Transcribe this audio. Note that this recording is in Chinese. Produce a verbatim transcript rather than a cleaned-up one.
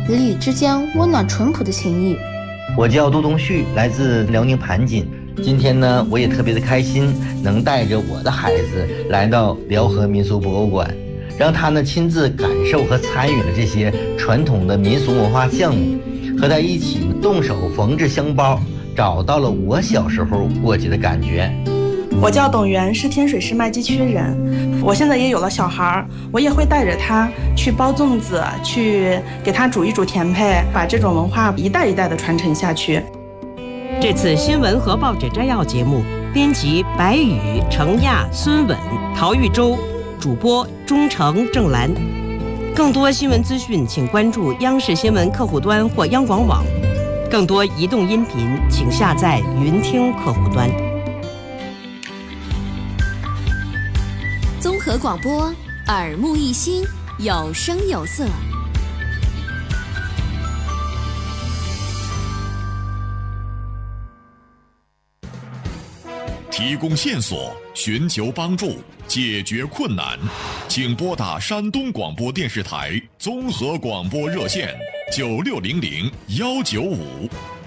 邻里之间温暖淳朴的情谊。 我叫杜东旭，来自辽宁盘锦。今天呢，我也特别的开心，能带着我的孩子来到辽河民俗博物馆，让他呢亲自感受和参与了这些传统的民俗文化项目，和他一起动手缝制香包，找到了我小时候过节的感觉。 我叫董源，是天水市麦积区人。我现在也有了小孩，我也会带着他去包粽子，去给他煮一煮甜配，把这种文化一代一代的传承下去。 这次新闻和报纸摘要节目，编辑白宇、程亚、孙稳、陶玉洲，主播钟诚、郑兰。更多新闻资讯，请关注央视新闻客户端或央广网。更多移动音频，请下载云听客户端。 综合广播，耳目一新，有声有色。 提供线索，寻求帮助，解决困难，请拨打山东广播电视台综合广播热线九六零零幺九五